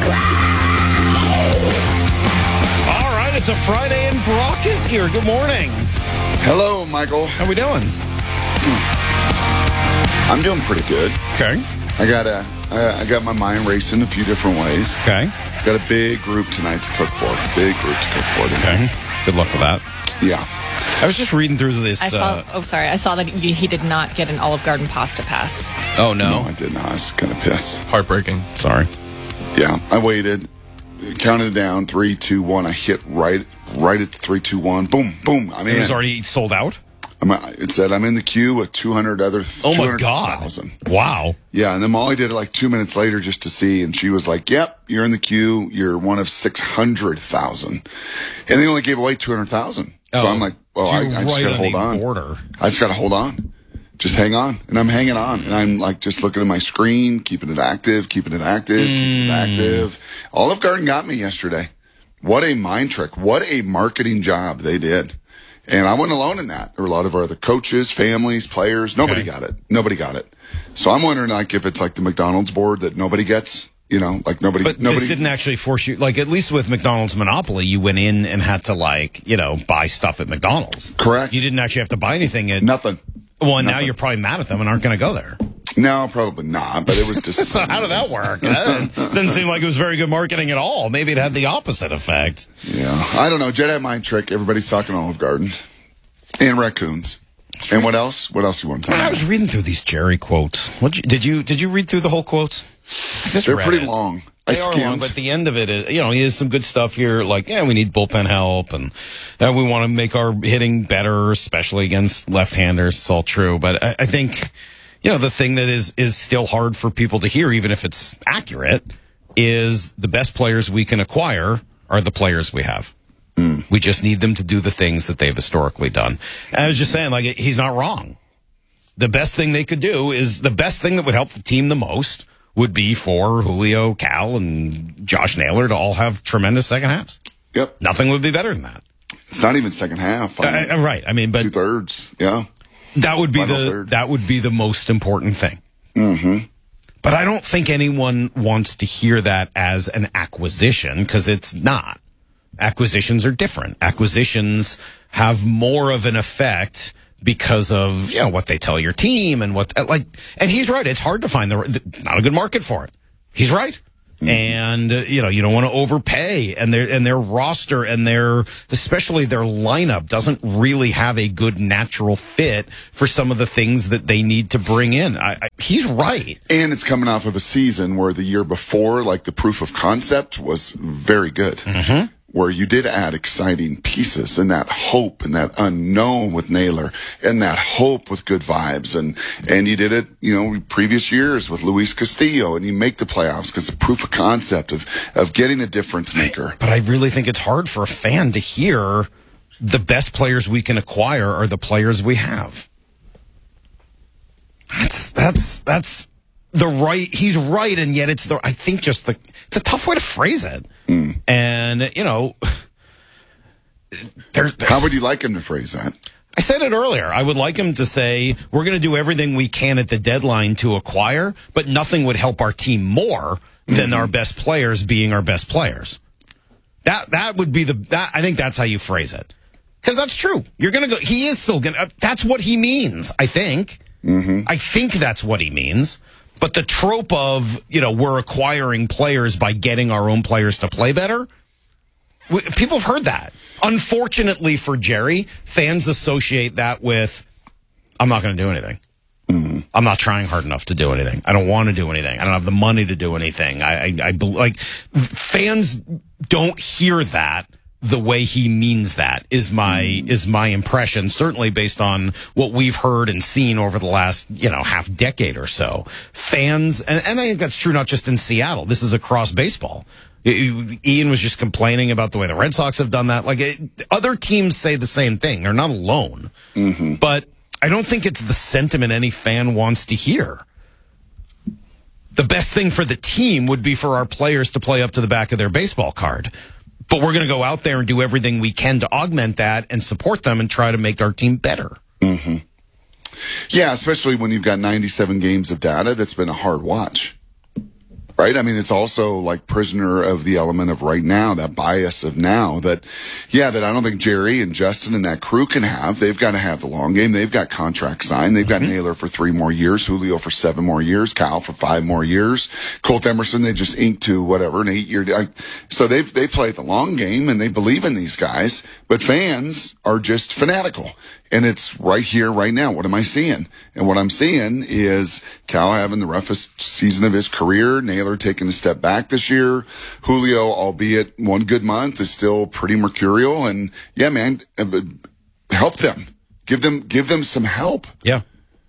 All right, it's a Friday and Brock is here. Good morning. Hello, Michael. How we doing? I'm doing pretty good. Okay. I got my mind racing a few different ways. Okay. Got a big group tonight to cook for. Tonight. Okay. Good luck with that. Yeah. I was just reading through this. I saw that he did not get an Olive Garden pasta pass. Oh, no. No, I did not. I was kind of pissed. Heartbreaking. Sorry. Yeah. I waited, counted down, 3, 2, 1. I hit right at 3, 2, 1. Boom, boom. I mean, it was already sold out? It said I'm in the queue with 200 other. Oh my God! Wow. Yeah, and then Molly did it like 2 minutes later just to see, and she was like, "Yep, you're in the queue. You're one of 600,000," and they only gave away 200,000. So I'm like, "Well, I just got to hold on. I just got to hold on. Just hang on." And I'm hanging on, and I'm like just looking at my screen, keeping it active. Olive Garden got me yesterday. What a mind trick! What a marketing job they did. And I wasn't alone in that. There were a lot of our other coaches, families, players. Nobody got it. So I'm wondering, like, if it's like the McDonald's board that nobody gets, like nobody. But this didn't actually force you, like, at least with McDonald's Monopoly, you went in and had to, like, buy stuff at McDonald's. Correct. You didn't actually have to buy anything. Nothing. Well, now you're probably mad at them and aren't going to go there. No, probably not, but it was just... So how did that work? That didn't seem like it was very good marketing at all. Maybe it had the opposite effect. Yeah. I don't know. Jedi mind trick. Everybody's talking Olive Garden. And raccoons. And what else? What else do you want to talk about? I was reading through these Jerry quotes. Did you read through the whole quotes? They're pretty long. They are long, but at the end of it, he has some good stuff here. Like, we need bullpen help, and we want to make our hitting better, especially against left-handers. It's all true. But I think... the thing that is still hard for people to hear, even if it's accurate, is the best players we can acquire are the players we have. We just need them to do the things that they've historically done. And I was just saying, like, he's not wrong. the best thing they could do is the best thing that would help the team the most would be for Julio, Cal, and Josh Naylor to all have tremendous second halves. Yep. Nothing would be better than that. It's not even second half. Right. I mean, but 2/3. Yeah. That would be the most important thing. Mm-hmm. But I don't think anyone wants to hear that as an acquisition, because it's not. Acquisitions are different. Acquisitions have more of an effect because of, you know, what they tell your team and and he's right. It's hard to find not a good market for it. He's right. Mm-hmm. And, you don't want to overpay, and their roster and especially their lineup doesn't really have a good natural fit for some of the things that they need to bring in. He's right. And it's coming off of a season where the year before, like, the proof of concept was very good. Mm-hmm. Where you did add exciting pieces and that hope and that unknown with Naylor and that hope with good vibes. And you did it, previous years with Luis Castillo, and you make the playoffs because the proof of concept of getting a difference maker. But I really think it's hard for a fan to hear the best players we can acquire are the players we have. That's the right. He's right. And yet it's it's a tough way to phrase it. Mm. And, how would you like him to phrase that? I said it earlier. I would like him to say, we're going to do everything we can at the deadline to acquire, but nothing would help our team more than our best players being our best players. That would be I think that's how you phrase it. Because that's true. You're going to go, he is still going to, that's what he means, I think. Mm-hmm. I think that's what he means. But the trope of, we're acquiring players by getting our own players to play better, people have heard that. Unfortunately for Jerry, fans associate that with, I'm not going to do anything. Mm-hmm. I'm not trying hard enough to do anything. I don't want to do anything. I don't have the money to do anything. Fans don't hear that the way he means that is my impression, certainly based on what we've heard and seen over the last, half decade or so. Fans, and I think that's true not just in Seattle. This is across baseball. Ian was just complaining about the way the Red Sox have done that. Other teams say the same thing. They're not alone. Mm-hmm. But I don't think it's the sentiment any fan wants to hear. The best thing for the team would be for our players to play up to the back of their baseball card. But we're going to go out there and do everything we can to augment that and support them and try to make our team better. Mm-hmm. Yeah, especially when you've got 97 games of data. That's been a hard watch. Right? I mean, it's also like prisoner of the element of right now, that bias of now that I don't think Jerry and Justin and that crew can have. They've got to have the long game. They've got contracts signed. They've got Naylor for 3 more years, Julio for 7 more years, Cal for 5 more years, Colt Emerson, they just inked to whatever, an 8-year. So they play the long game and they believe in these guys, but fans are just fanatical. And it's right here, right now. What am I seeing? And what I'm seeing is Cal having the roughest season of his career, Naylor taking a step back this year, Julio, albeit one good month, is still pretty mercurial. And yeah, man, help them. Give them some help. Yeah.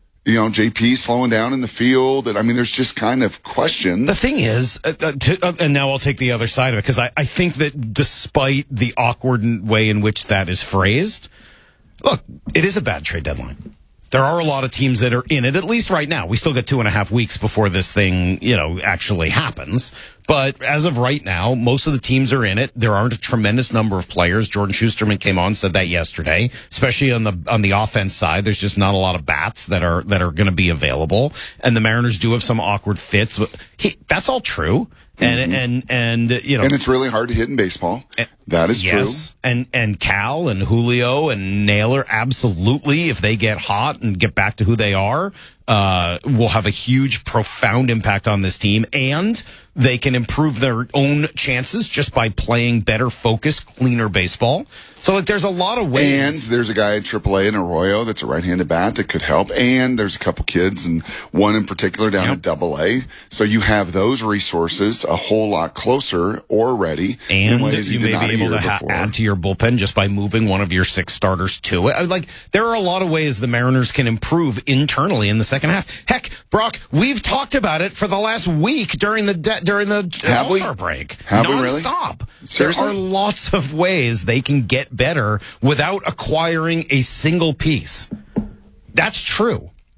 JP slowing down in the field. And I mean, there's just kind of questions. The thing is, and now I'll take the other side of it, because I think that despite the awkward way in which that is phrased, look, it is a bad trade deadline. There are a lot of teams that are in it, at least right now. We still got 2.5 weeks before this thing, actually happens. But as of right now, most of the teams are in it. There aren't a tremendous number of players. Jordan Schusterman came on, said that yesterday, especially on the offense side. There's just not a lot of bats that are going to be available. And the Mariners do have some awkward fits. But that's all true. And and it's really hard to hit in baseball. That is true. And Cal and Julio and Naylor, absolutely, if they get hot and get back to who they are, will have a huge, profound impact on this team, and they can improve their own chances just by playing better, focused, cleaner baseball. So there's a lot of ways. And there's a guy at AAA in Arroyo that's a right-handed bat that could help. And there's a couple kids, and one in particular down at AA. So you have those resources a whole lot closer already. And you may be able to add to your bullpen just by moving one of your 6 starters to it. There are a lot of ways the Mariners can improve internally in the second half. Heck, Brock, we've talked about it for the last week during the All-Star break. Have we really? Non-stop. Seriously? There are lots of ways they can get better without acquiring a single piece. That's true.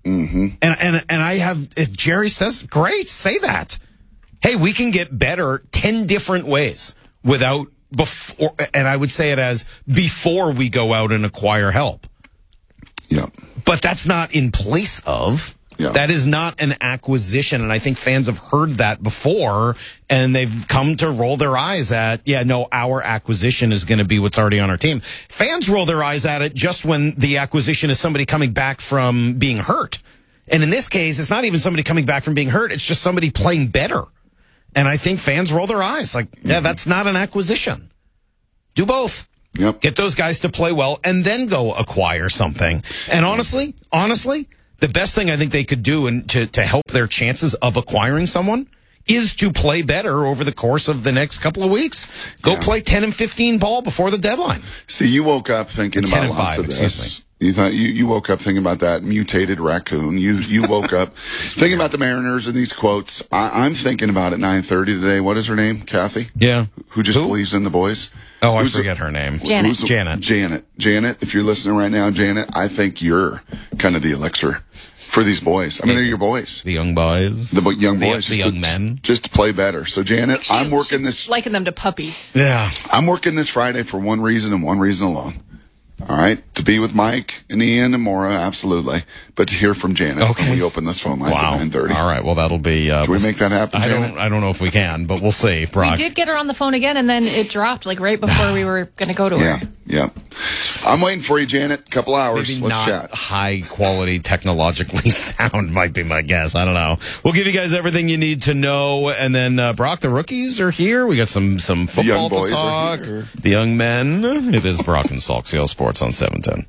Mm-hmm. And I have, if Jerry says, great, say that. Hey, we can get better 10 different ways without before, and I would say it as before we go out and acquire help. Yeah. But that's not in place of. Yeah. That is not an acquisition, and I think fans have heard that before, and they've come to roll their eyes at, our acquisition is going to be what's already on our team. Fans roll their eyes at it just when the acquisition is somebody coming back from being hurt. And in this case, it's not even somebody coming back from being hurt, it's just somebody playing better. And I think fans roll their eyes like, that's not an acquisition. Do both. Yep. Get those guys to play well, and then go acquire something. And honestly, the best thing I think they could do to help their chances of acquiring someone is to play better over the course of the next couple of weeks. Go play 10 and 15 ball before the deadline. See, you woke up thinking about lots of this. You thought you woke up thinking about that mutated raccoon. You woke up thinking about the Mariners and these quotes. I'm thinking about at 9:30 today. What is her name? Kathy? Yeah. Who just believes in the boys? Oh, I forget her name. Janet. Janet, if you're listening right now, Janet, I think you're kind of the elixir for these boys. I mean, they're your boys. The young boys. The young boys. The young men. Just to play better. So, Janet, I'm working this. Liken them to puppies. Yeah. I'm working this Friday for one reason and one reason alone. All right, to be with Mike and Ian and Maura, absolutely. But to hear from Janet when we open this phone lines at 9:30. All right, well, that'll be... Can we make that happen, Janet? I don't know if we can, but we'll see. Brock. We did get her on the phone again, and then it dropped right before we were going to go to her. Yeah. I'm waiting for you, Janet. Couple hours. Maybe Let's not chat. High quality, technologically sound might be my guess. I don't know. We'll give you guys everything you need to know, and then Brock, the rookies are here. We got some football to talk. The young men. It is Brock and Salk, CL Sports on 710.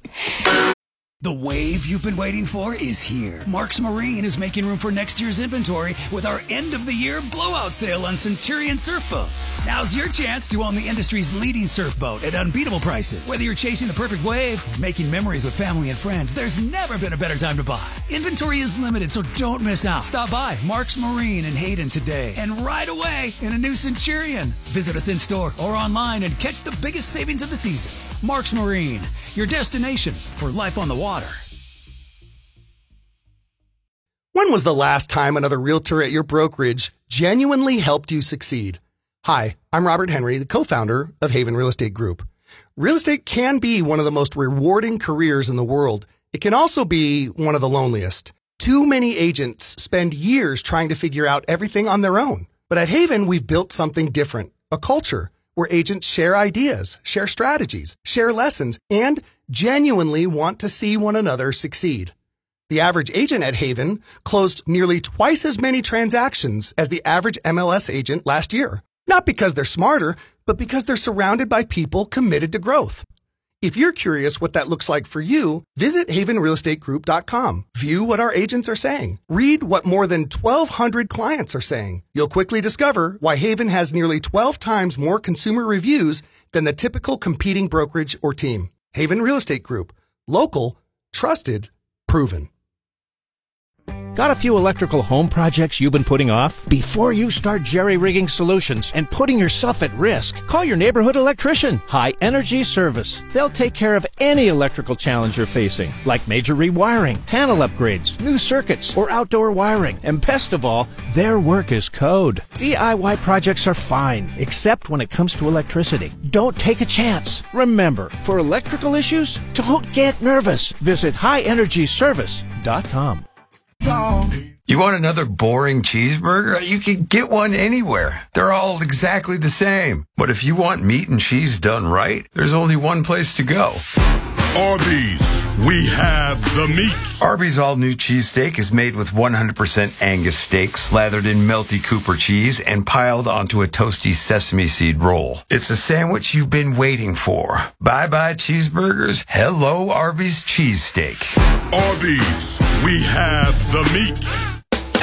The wave you've been waiting for is here. Marks Marine is making room for next year's inventory with our end-of-the-year blowout sale on Centurion surf boats. Now's your chance to own the industry's leading surf boat at unbeatable prices. Whether you're chasing the perfect wave or making memories with family and friends, there's never been a better time to buy. Inventory is limited, so don't miss out. Stop by Marks Marine in Hayden today and right away in a new Centurion. Visit us in-store or online and catch the biggest savings of the season. Marks Marine, your destination for life on the water. When was the last time another realtor at your brokerage genuinely helped you succeed? Hi, I'm Robert Henry, the co-founder of Haven Real Estate Group. Real estate can be one of the most rewarding careers in the world. It can also be one of the loneliest. Too many agents spend years trying to figure out everything on their own. But at Haven, we've built something different, a culture where agents share ideas, share strategies, share lessons, and genuinely want to see one another succeed. The average agent at Haven closed nearly twice as many transactions as the average MLS agent last year. Not because they're smarter, but because they're surrounded by people committed to growth. If you're curious what that looks like for you, visit havenrealestategroup.com. View what our agents are saying. Read what more than 1,200 clients are saying. You'll quickly discover why Haven has nearly 12 times more consumer reviews than the typical competing brokerage or team. Haven Real Estate Group. Local, trusted, proven. Got a few electrical home projects you've been putting off? Before you start jerry-rigging solutions and putting yourself at risk, call your neighborhood electrician, High Energy Service. They'll take care of any electrical challenge you're facing, like major rewiring, panel upgrades, new circuits, or outdoor wiring. And best of all, their work is code. DIY projects are fine, except when it comes to electricity. Don't take a chance. Remember, for electrical issues, don't get nervous. Visit highenergyservice.com. You want another boring cheeseburger? You can get one anywhere. They're all exactly the same. But if you want meat and cheese done right, there's only one place to go. Arby's. We have the meat. Arby's all-new cheesesteak is made with 100% Angus steak, slathered in melty Cooper cheese, and piled onto a toasty sesame seed roll. It's a sandwich you've been waiting for. Bye-bye cheeseburgers. Hello, Arby's cheesesteak. Arby's. We have the meat.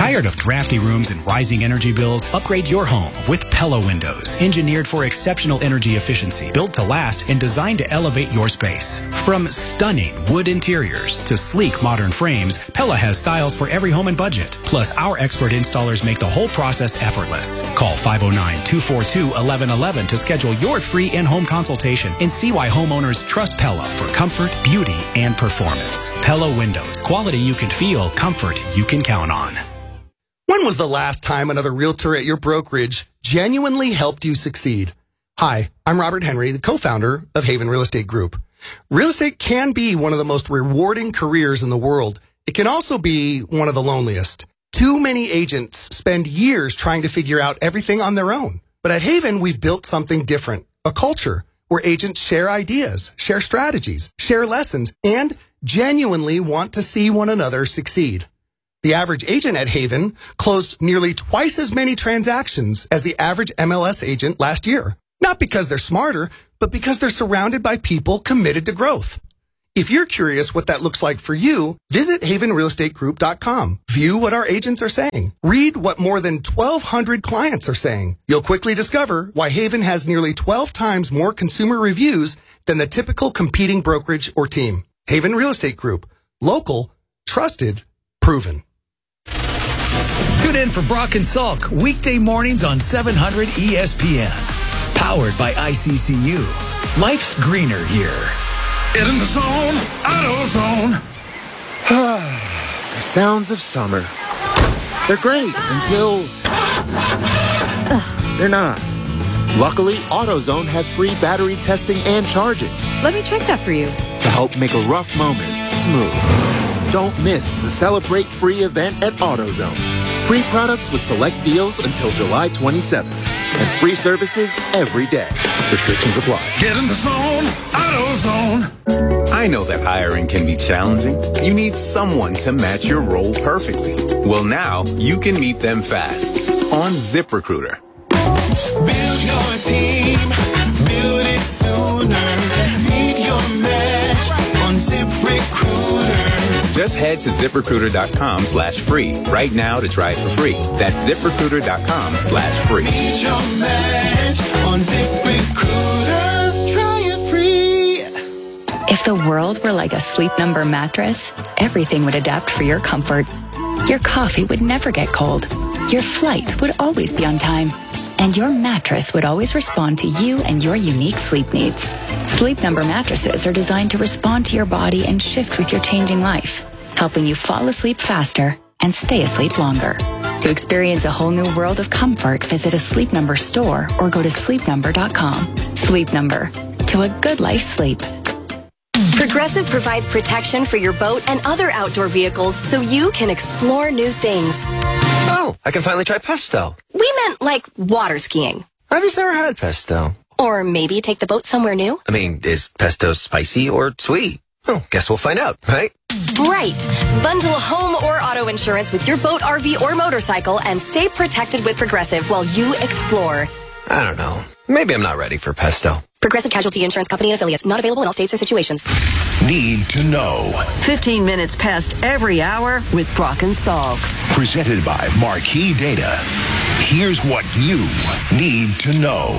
Tired of drafty rooms and rising energy bills? Upgrade your home with Pella Windows. Engineered for exceptional energy efficiency, built to last, and designed to elevate your space. From stunning wood interiors to sleek modern frames, Pella has styles for every home and budget. Plus, our expert installers make the whole process effortless. Call 509-242-1111 to schedule your free in-home consultation and see why homeowners trust Pella for comfort, beauty, and performance. Pella Windows. Quality you can feel, comfort you can count on. When was the last time another realtor at your brokerage genuinely helped you succeed? Hi, I'm Robert Henry, the co-founder of Haven Real Estate Group. Real estate can be one of the most rewarding careers in the world. It can also be one of the loneliest. Too many agents spend years trying to figure out everything on their own. But at Haven, we've built something different, a culture where agents share ideas, share strategies, share lessons, and genuinely want to see one another succeed. The average agent at Haven closed nearly twice as many transactions as the average MLS agent last year. Not because they're smarter, but because they're surrounded by people committed to growth. If you're curious what that looks like for you, visit havenrealestategroup.com. View what our agents are saying. Read what more than 1,200 clients are saying. You'll quickly discover why Haven has nearly 12 times more consumer reviews than the typical competing brokerage or team. Haven Real Estate Group. Local, trusted, proven. Tune in for Brock and Salk weekday mornings on 700 ESPN. Powered by ICCU. Life's greener here. Get in the zone, AutoZone. The sounds of summer. They're great until they're not. Luckily, AutoZone has free battery testing and charging. Let me check that for you. To help make a rough moment smooth. Don't miss the Celebrate Free event at AutoZone. Free products with select deals until July 27th. And free services every day. Restrictions apply. Get in the zone, AutoZone. I know that hiring can be challenging. You need someone to match your role perfectly. Well, now you can meet them fast on ZipRecruiter. Build your team, build it sooner. Meet your match on ZipRecruiter. Just head to ZipRecruiter.com/free right now to try it for free. That's ZipRecruiter.com/free. Meet your match on ZipRecruiter. Try it free. If the world were like a Sleep Number mattress, everything would adapt for your comfort. Your coffee would never get cold. Your flight would always be on time. And your mattress would always respond to you and your unique sleep needs. Sleep Number mattresses are designed to respond to your body and shift with your changing life, helping you fall asleep faster and stay asleep longer. To experience a whole new world of comfort, visit a Sleep Number store or go to sleepnumber.com. Sleep Number. To a good life sleep. Progressive provides protection for your boat and other outdoor vehicles so you can explore new things. Oh, I can finally try pesto. We meant like water skiing. I've just never had pesto. Or maybe take the boat somewhere new. I mean, is pesto spicy or sweet? Oh, guess we'll find out, right? Right. Bundle home or auto insurance with your boat, RV, or motorcycle and stay protected with Progressive while you explore. I don't know. Maybe I'm not ready for pesto. Progressive Casualty Insurance Company and affiliates. Not available in all states or situations. Need to know. 15 minutes past every hour with Brock and Salk. Presented by Marquee Data. Here's what you need to know.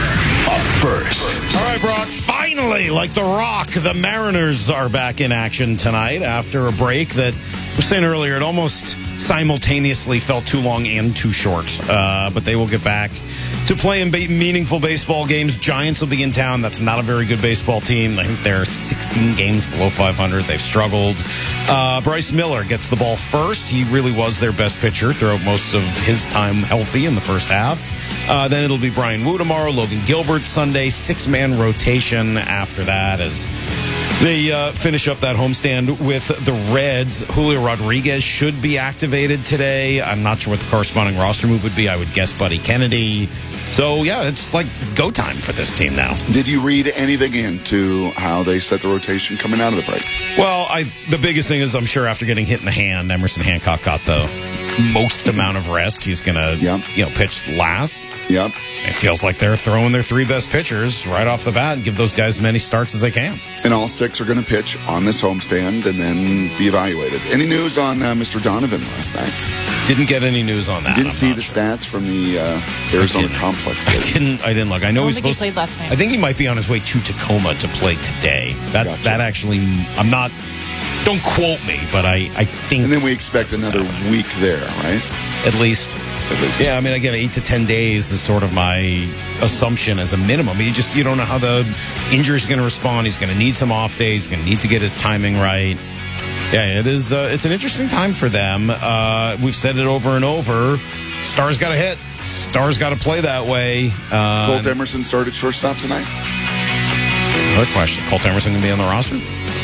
Up first. All right, Brock. Finally, like The Rock, the Mariners are back in action tonight after a break that I was saying earlier, it almost simultaneously felt too long and too short. But they will get back to play in meaningful baseball games. Giants will be in town. That's not a very good baseball team. I think they're 16 games below 500. They've struggled. Bryce Miller gets the ball first. He really was their best pitcher throughout most of his time healthy in the first half. Then it'll be Brian Wu tomorrow, Logan Gilbert Sunday, 6-man rotation after that as they finish up that homestand with the Reds. Julio Rodriguez should be activated today. I'm not sure what the corresponding roster move would be. I would guess Buddy Kennedy. So, yeah, it's like go time for this team now. Did you read anything into how they set the rotation coming out of the break? Well, the biggest thing is I'm sure after getting hit in the hand, Emerson Hancock got the most amount of rest. He's going to, pitch last. Yep. It feels like they're throwing their 3 best pitchers right off the bat and give those guys as many starts as they can. And all 6 are going to pitch on this homestand and then be evaluated. Any news on Mr. Donovan last night? Didn't get any news on that. You didn't see the stats from the Arizona complex. I didn't look. I know he's supposed to. He played last night. I think he might be on his way to Tacoma to play today. That actually, I'm not. Don't quote me, but I think. And then we expect another week there, right? At least. Yeah, I mean, again, 8 to 10 days is sort of my assumption as a minimum. You don't know how the injury is going to respond. He's going to need some off days. He's going to need to get his timing right. Yeah, it is. It's an interesting time for them. We've said it over and over. Stars got to hit. Stars got to play that way. Colt Emerson started shortstop tonight. Another question. Colt Emerson going to be on the roster?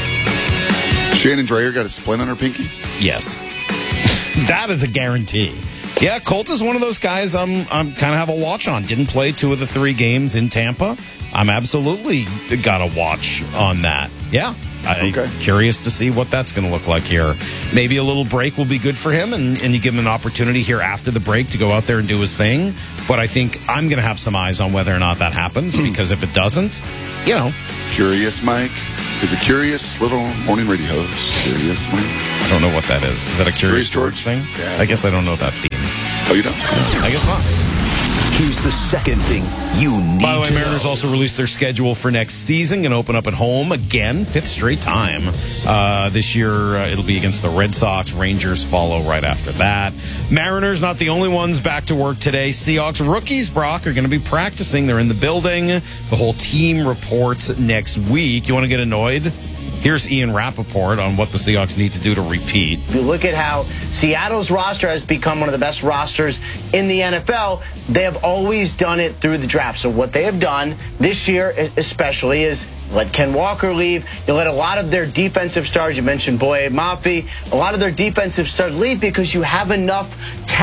Shannon Drayer got a splint on her pinky? Yes. That is a guarantee. Yeah, Colt is one of those guys I'm kind of have a watch on. Didn't play 2 of the 3 games in Tampa. I'm absolutely got a watch on that. Yeah. I'm curious to see what that's going to look like here. Maybe a little break will be good for him, and you give him an opportunity here after the break to go out there and do his thing. But I think I'm going to have some eyes on whether or not that happens, because if it doesn't, Curious Mike is a curious little morning radio host. Curious Mike. I don't know what that is. Is that a Curious George thing? Yeah. I guess I don't know that theme. Oh, you don't? I guess not. Here's the second thing you need to know. By the way, Mariners also released their schedule for next season. Going to open up at home again, 5th straight time. This year, it'll be against the Red Sox. Rangers follow right after that. Mariners, not the only ones back to work today. Seahawks rookies, Brock, are going to be practicing. They're in the building. The whole team reports next week. You want to get annoyed? Here's Ian Rappaport on what the Seahawks need to do to repeat. If you look at how Seattle's roster has become one of the best rosters in the NFL, they have always done it through the draft. So what they have done this year especially is let Ken Walker leave. You let a lot of their defensive stars, you mentioned Boye Mafe, a lot of their defensive stars leave because you have enough talent.